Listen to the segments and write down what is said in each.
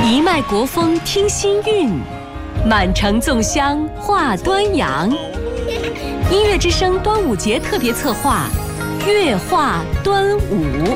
一脉国风听心韵，满城粽香话端阳。音乐之声端午节特别策划，乐话端午。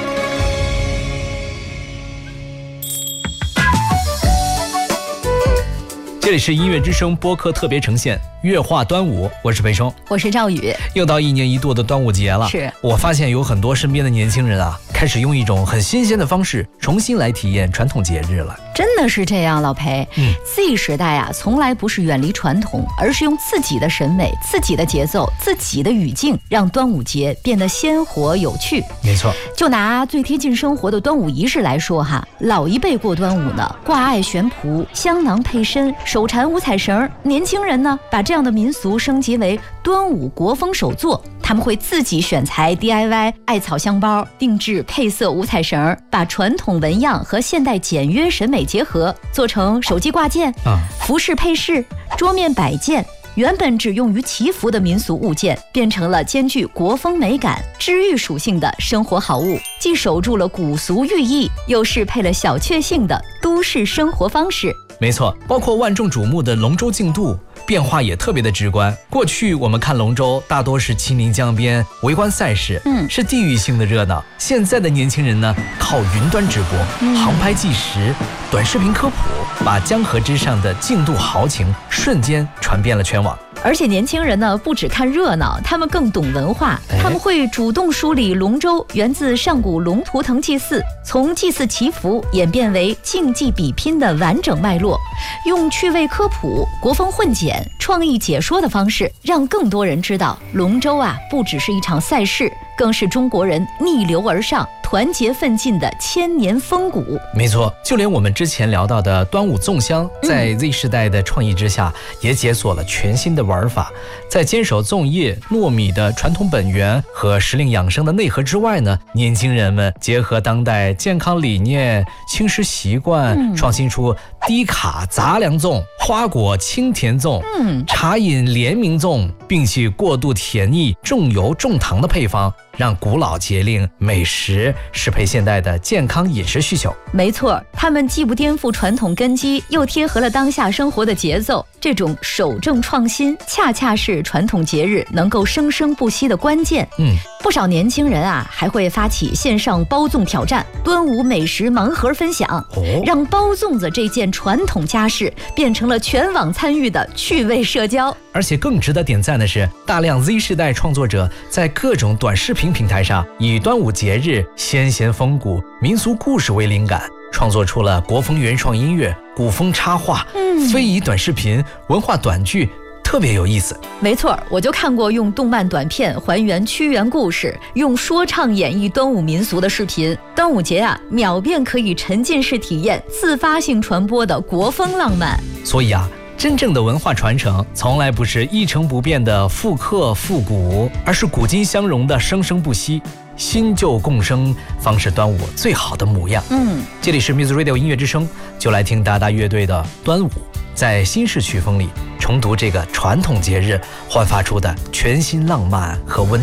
这里是音乐之声播客特别呈现乐话端午，我是裴松， 我是赵宇。 又到1年1度的端午节了， 是我发现有很多身边的年轻人啊，开始用一种很新鲜的方式重新来体验传统节日了。 真的是这样，老裴。Z 时代啊，从来不是远离传统，而是用自己的审美、自己的节奏、自己的语境，让端午节变得鲜活有趣。 没错， 就拿最贴近生活的端午仪式来说哈，老一辈过端午呢，挂艾悬蒲、香囊配身、手缠五彩绳；年轻人呢，把这样的民俗升级为端午国风手作。他们会自己选材 DIY 艾草香包，定制配色五彩绳，把传统纹样和现代简约审美结合，做成手机挂件、服饰配饰、桌面摆件。原本只用于祈福的民俗物件，变成了兼具国风美感、治愈属性的生活好物，既守住了古俗寓意，又适配了小确幸的都市生活方式。 没错，包括万众瞩目的龙舟竞渡，变化也特别的直观。过去我们看龙舟大多是亲临江边围观赛事，是地域性的热闹。现在的年轻人呢，靠云端直播、航拍纪实、短视频科普，把江河之上的竞渡豪情瞬间传遍了全网。 而且年轻人呢，不只看热闹，他们更懂文化。他们会主动梳理龙舟源自上古龙图腾祭祀，从祭祀祈福演变为竞技比拼的完整脉络，用趣味科普、国风混剪、创意解说的方式，让更多人知道龙舟啊，不只是一场赛事，更是中国人逆流而上、团结奋进的千年风骨。 没错，就连我们之前聊到的端午粽香，在 Z 世代的创意之下，也解锁了全新的玩法。在坚守粽叶、糯米的传统本源和时令养生的内核之外呢，年轻人们结合当代健康理念、轻食习惯，创新出低卡杂粮粽、花果清甜粽、茶饮联名粽，摒弃过度甜腻、重油重糖的配方，让古老节令美食适配现代的健康饮食需求。 没错，他们既不颠覆传统根基，又贴合了当下生活的节奏。这种守正创新，恰恰是传统节日能够生生不息的关键。不少年轻人啊，还会发起线上包粽挑战、端午美食盲盒分享，让包粽子这件传统家事变成了全网参与的趣味社交。 而且更值得点赞的是，大量 Z 世代创作者在各种短视频平台上，以端午节日先贤风骨、民俗故事为灵感，创作出了国风原创音乐、古风插画、非遗短视频、文化短剧，特别有意思。 没错，我就看过用动漫短片还原屈原故事，用说唱演绎端午民俗的视频。端午节啊，秒便可以沉浸式体验自发性传播的国风浪漫。 所以啊，真正的文化传承从来不是一成不变的复刻复古，而是古今相融的生生不息。新旧共生方是端午最好的模样。这里是 Music Radio 音乐之声，就来听达达乐队的端午，在新式曲风里重读这个传统节日焕发出的全新浪漫和温